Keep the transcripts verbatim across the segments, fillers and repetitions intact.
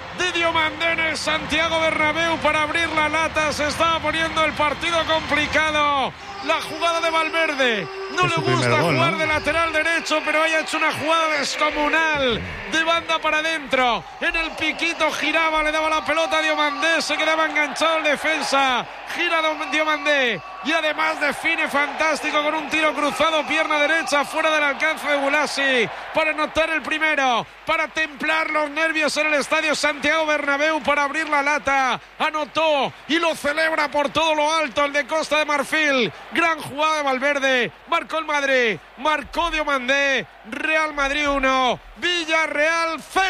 de Diomandé en el Santiago Bernabéu para abrir la lata. Se estaba poniendo el partido complicado. La jugada de Valverde. No le gusta gol, jugar ¿no? de lateral derecho, pero haya hecho una jugada descomunal de banda para adentro. En el piquito giraba, le daba la pelota a Diomandé, se quedaba enganchado el defensa. Gira Diomandé y además define fantástico con un tiro cruzado, pierna derecha, fuera del alcance de Boulassi para anotar el primero, para templar los nervios en el estadio Santiago Bernabéu, para abrir la lata. Anotó y lo celebra por todo lo alto el de Costa de Marfil. Gran jugada de Valverde. Marcó el Madrid, marcó Diomandé. Real Madrid uno, Villarreal cero.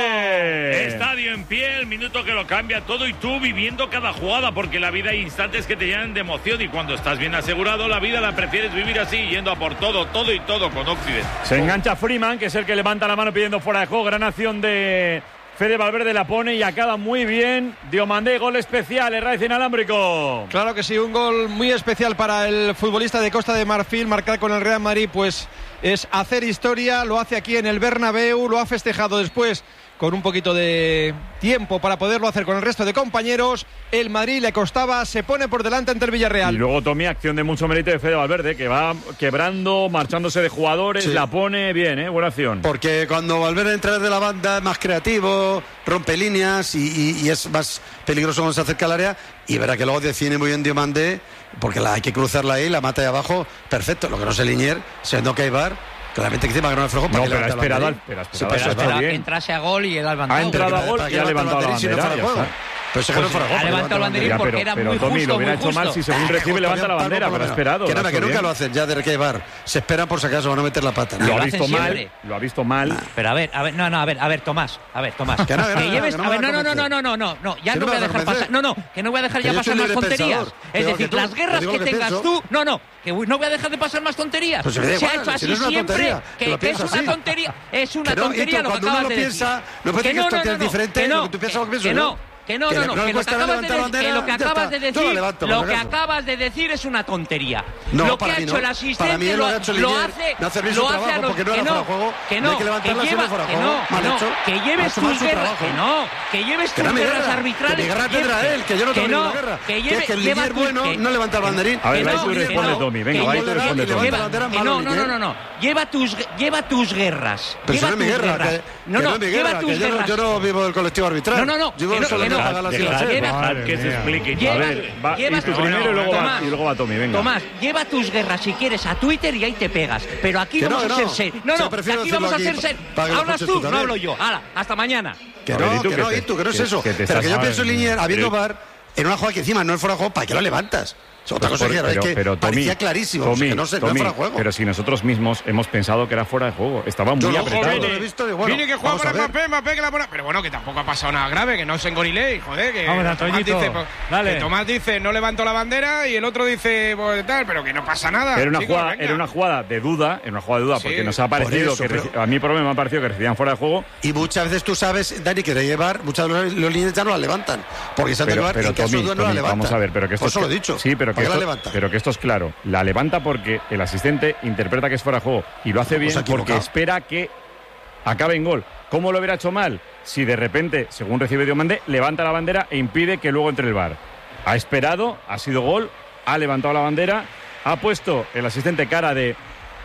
Ponce. Estadio en pie, el minuto que lo cambia todo y tú viviendo cada jugada, porque la vida hay instantes que te llenan de emoción y cuando estás bien asegurado la vida la prefieres vivir así, yendo a por todo, todo y todo con Occident. Se engancha Freeman, que es el que levanta la mano pidiendo fuera de juego. Gran acción de Fede Valverde, la pone y acaba muy bien. Diomandé, gol especial, Herraiz inalámbrico. Claro que sí, un gol muy especial para el futbolista de Costa de Marfil, marcar con el Real Madrid, pues es hacer historia. Lo hace aquí en el Bernabéu, lo ha festejado después con un poquito de tiempo para poderlo hacer con el resto de compañeros. El Madrid le costaba, se pone por delante ante el Villarreal. Y luego Tommy, acción de mucho mérito de Fede Valverde, que va quebrando, marchándose de jugadores, sí. La pone bien, ¿eh? Buena acción. Porque cuando Valverde entra desde la banda es más creativo, rompe líneas y, y, y es más peligroso cuando se acerca al área. Y verá que luego define muy bien Diomandé, porque la, hay que cruzarla ahí, la mata ahí abajo, perfecto. Lo que no sé Linier, siendo que hay bar, claramente que encima que no es flojo. No, pero ha esperado, pero ha esperado, sí, pero que entrase a gol y él ha levantado. Ha entrado a gol y ha levantado la bandera. Pues pues ha levantado el banderín porque era pero muy Tommy, justo, lo hubiera muy hecho justo. mal si según recibe levanta la bandera, pero ha esperado. Que nada, que nunca lo hacen ya de que hay bar. Se esperan por si acaso van a meter la pata. Lo ha visto mal, lo ha visto mal. Pero a ver, a ver, no, no, a ver, a ver, Tomás, a ver, Tomás. Que lleves, a ver, no, no, no, no, no, no, no, no, ya no voy a dejar pasar, no, no, que no voy a dejar ya pasar más tonterías. Es decir, las guerras que tengas tú, no, no, que no voy a dejar de pasar más tonterías. Se ha hecho así siempre, que es una tontería, es una tontería lo que acabas de decir. No puede decir que esto es diferente, lo que tú piensas lo que pienso yo. Que no, no, no, que, lo que acabas de, de, que lo que acabas de decir, lo que acabas de decir es una tontería. No, lo que ha hecho no. el asistente lo, lo, ha hecho lo hace, no hace bien lo su hace a los porque no que era no, fuera juego, que no, que, que lleva, que no, no, que lleves tus guerras, que no, que lleves tus guerras arbitrales. Que guerra tendrá él, que yo no tengo ninguna guerra. Que lleve, que el Linier bueno no levanta el banderín. A ver, va y tú responde, Tommy, venga, va y tú responde, Tommy. No, no, no, no, no, lleva tus, lleva tus guerras. Pero eso no es mi guerra, no, no, lleva tus guerras. Yo no vivo del colectivo arbitral. No, no, no, yo vivo solo de pagar la ciudad. Que se explique. Lleva, a ver, va, y tú primero y luego, Tomás, va, y luego va Tommy, venga. Tomás, lleva tus guerras si quieres a Twitter y ahí te pegas. Pero aquí que vamos no, a ser no. serios. No, no, que aquí vamos a ser serios. Hablas tú, no hablo yo. Hala, hasta mañana. Que no, que no, y tú, que no es eso. Pero que yo pienso en Linier, habiendo bar, en una jugada que encima no es fuera de juego, ¿para qué lo levantas? Otra cosa pero, es que pero, parecía Tommy, clarísimo, Tommy, que no, se, Tommy, no fuera de juego. Pero si nosotros mismos hemos pensado que era fuera de juego, estaba muy Yo apretado. Vini, visto, bueno, Vini que juega para Mbappé, Mbappé que la pone. Pero bueno, que tampoco ha pasado nada grave, que no se engorilé, joder, que Vamos, Tomás dice, pues, que Tomás dice no levanto la bandera y el otro dice pues, tal, pero que no pasa nada. Era una, chicos, jugada, era una jugada de duda, era una jugada de duda, sí, porque nos ha parecido eso, que pero... a mí por lo menos me ha parecido que recibían fuera de juego. Y muchas veces tú sabes, Dani, que de llevar, muchas veces los, los líneas ya no la levantan, porque se han de llevar en caso de duda no la levantan. Vamos a ver, pero que esto eso lo he dicho. Sí, pero que, esto, pero que esto es claro. La levanta porque el asistente interpreta que es fuera de juego y lo hace bien porque espera que acabe en gol. ¿Cómo lo hubiera hecho mal? Si de repente, según recibe Diomandé, levanta la bandera e impide que luego entre el V A R. Ha esperado, ha sido gol, ha levantado la bandera, ha puesto el asistente cara de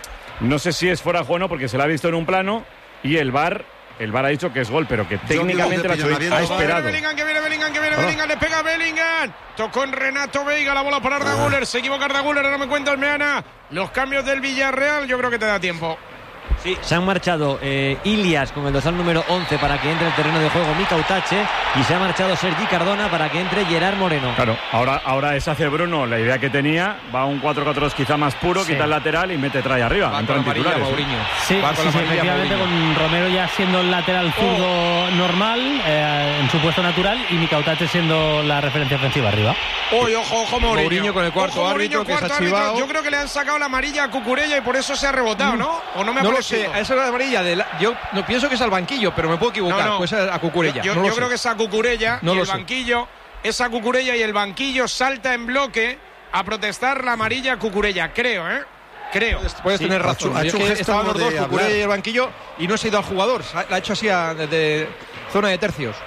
no sé si es fuera de juego o no porque se la ha visto en un plano y el V A R El V A R ha dicho que es gol, pero que técnicamente la ha esperado. Bellingham, que viene Bellingham, que viene oh. Bellingham, le pega Bellingham. Tocó en Renato Veiga, la bola para Arda ah. Güler. Se equivoca Arda Güler, ahora me cuenta el Meana. Los cambios del Villarreal, yo creo que te da tiempo. Sí, se han marchado eh, Ilias con el dorsal número once para que entre en el terreno de juego Mika Utache y se ha marchado Sergi Cardona para que entre Gerard Moreno. Claro, ahora, ahora es hace Bruno la idea que tenía, va a un cuatro cuatro dos quizá más puro, sí. Quita el lateral y mete trae arriba. Va con amarilla Mourinho. Sí, va con sí, sí efectivamente Mourinho. Con Romero ya siendo el lateral zurdo oh. normal eh, en su puesto natural y Mika Utache siendo la referencia ofensiva arriba. Uy, ojo, ojo Mourinho. Mourinho con el cuarto ojo, árbitro Mourinho, que cuarto se ha chivado. Árbitro. Yo creo que le han sacado la amarilla a Cucurella y por eso se ha rebotado, ¿no? O no me ha No lo parecido. sé, esa es la amarilla de la, yo no pienso que es al banquillo, pero me puedo equivocar, no, no. pues a Cucurella. Yo, no yo creo que es a Cucurella no y el sé. banquillo, esa Cucurella y el banquillo salta en bloque a protestar la amarilla a Cucurella, creo, ¿eh? Creo. Puedes sí, tener razón. Ha hecho, ha hecho es que estaban los dos, Cucurella y el banquillo, y no se ha ido al jugador, la ha hecho así a, desde zona de tercios.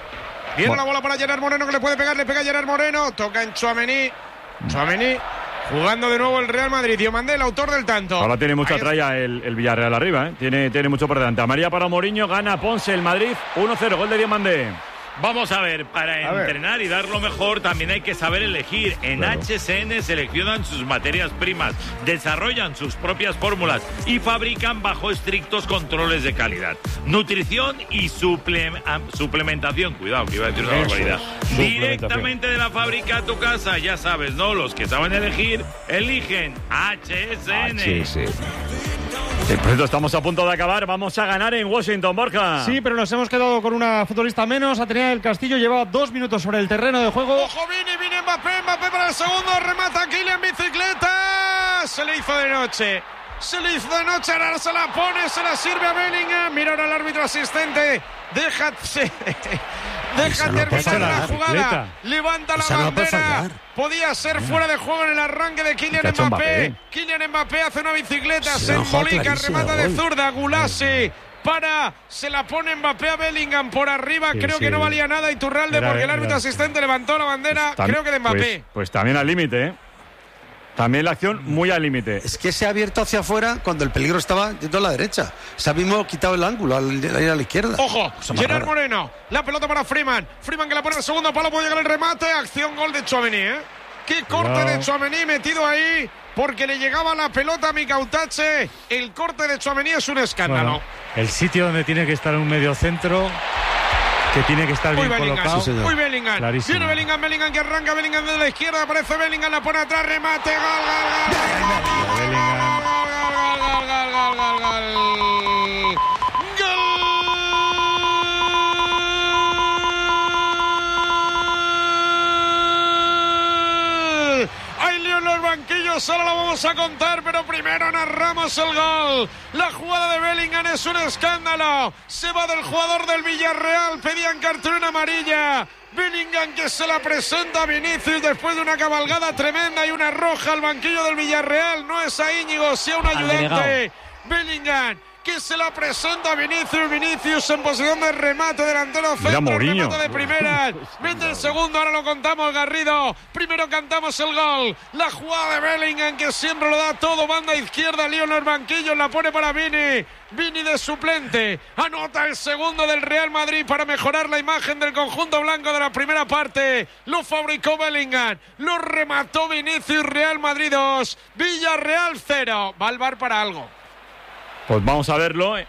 Viene bueno. la bola para Gerard Moreno, que le puede pegar, le pega Gerard Moreno. Toca en Tchouaméni. Tchouaméni jugando de nuevo el Real Madrid. Diomandé, el autor del tanto. Ahora tiene mucha tralla el, el Villarreal arriba, ¿eh? Tiene, tiene mucho por delante. Amarilla para Mourinho, gana Ponce el Madrid. uno cero, gol de Diomandé. Vamos a ver, para a entrenar ver. y dar lo mejor también hay que saber elegir. En claro. H S N seleccionan sus materias primas, desarrollan sus propias fórmulas y fabrican bajo estrictos controles de calidad. Nutrición y suple suplementación. Cuidado, que iba a decir una barbaridad. Directamente de la fábrica a tu casa, ya sabes, ¿no? Los que saben elegir, eligen H S N. H S N. Perfecto, estamos a punto de acabar. Vamos a ganar en Washington, Borja. Sí, pero nos hemos quedado con una futbolista menos. Atenea del Castillo lleva dos minutos sobre el terreno de juego. Ojo, Vini, Vini, Mbappé, Mbappé para el segundo. Remata Kylian, bicicleta. Se le hizo de noche. Se le hizo de noche, ahora se la pone, se la sirve a Bellingham. Mira ahora el árbitro asistente. Déjate, deja terminar la jugada. Levanta la bandera. Podía ser fuera de juego en el arranque de Kylian Mbappé. Kylian Mbappé hace una bicicleta, se embolica, remata de zurda. Gulasi para, se la pone Mbappé a Bellingham por arriba. Sí, creo sí. que no valía nada Iturralde era, porque el árbitro era, asistente levantó la bandera. Pues, creo que de Mbappé. Pues, pues también al límite, ¿eh? También la acción muy al límite. Es que se ha abierto hacia afuera cuando el peligro estaba yendo a la derecha. Se ha mismo quitado el ángulo al ir a la izquierda. Ojo, Gerard Moreno. La pelota para Freeman. Freeman que la pone en el segundo palo. Puede llegar el remate. Acción, gol de Tchouaméni, ¿eh? Qué corte no. de Tchouaméni metido ahí. Porque le llegaba la pelota a Mikautache. El corte de Tchouaméni es un escándalo. Bueno, el sitio donde tiene que estar un medio centro, que tiene que estar muy bien Bellingham, colocado. Sí, muy Bellingham. Clarísimo. Viene Bellingham, Bellingham que arranca, Bellingham desde la izquierda, aparece Bellingham, la pone atrás, remate, gol, gol, gol, gol, gol, gol, gol, gol, gol, hay lío en los banquillos, solo lo vamos a contar, pero primero narramos el gol. La jugada de Bellingham es un escándalo. Se va del jugador del Villarreal, pedían cartulina amarilla. Bellingham que se la presenta a Vinicius después de una cabalgada tremenda y una roja al banquillo del Villarreal. No es a Íñigo, sí a un ayudante. Bellingham que se la presenta a Vinicius, Vinicius en posición de remate, delantero centro, remate de primeras, mete el segundo, ahora lo contamos, Garrido, primero cantamos el gol, la jugada de Bellingham que siempre lo da todo, banda izquierda, lío en los banquillos, la pone para Vini, Vini de suplente, anota el segundo del Real Madrid para mejorar la imagen del conjunto blanco de la primera parte, lo fabricó Bellingham, lo remató Vinicius, Real Madrid dos, Villarreal cero, va al V A R para algo. Pues vamos a verlo.